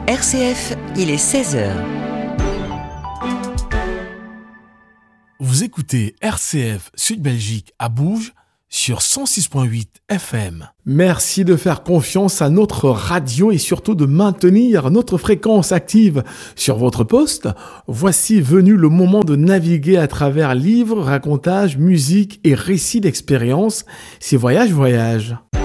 RCF, il est 16h. Vous écoutez RCF Sud-Belgique à Bouge sur 106.8 FM. Merci de faire confiance à notre radio et surtout de maintenir notre fréquence active sur votre poste. Voici venu le moment de naviguer à travers livres, racontages, musique et récits d'expérience. C'est Voyage.